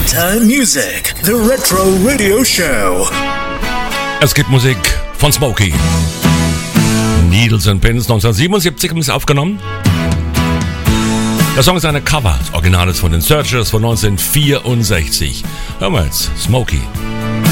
Anytime Music, the Retro Radio Show. Es gibt Musik von Smokey. Needles and Pins, 1977 haben sie aufgenommen. Der Song ist eine Cover. Das Original ist von den Searchers von 1964. Hören wir jetzt Smokey.